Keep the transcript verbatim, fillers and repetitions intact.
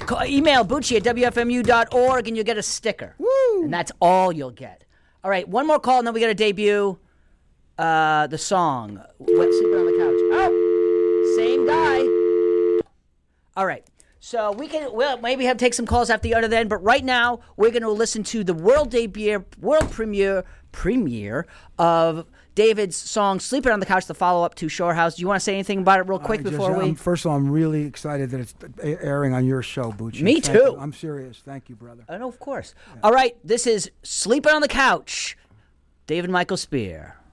Call, email Bucci at W F M U dot org and you'll get a sticker. Woo! And that's all you'll get. All right, one more call and then we got to debut uh, the song, Wet Sleeping on the Couch. Oh, same guy. All right. So we can well maybe have take some calls after the other then, but right now we're going to listen to the world debut, world premiere, premiere of David's song "Sleeping on the Couch," the follow-up to Shore House. Do you want to say anything about it real quick I just, before we? Um, first of all, I'm really excited that it's airing on your show, Bucci. Me Thank too. you. I'm serious. Thank you, brother. I know, of course. Yeah. All right, this is "Sleeping on the Couch," David Michael Spear.